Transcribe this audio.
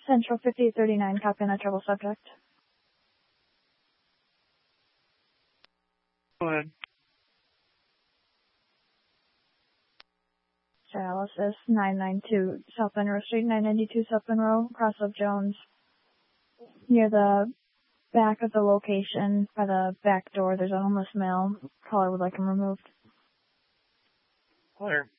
Central 5839, copy on a trouble subject. Go ahead. Dialysis 992 South Monroe Street, 992 South Monroe, cross of Jones, near the back of the location, by the back door. There's a homeless male. Caller would like him removed. Clear.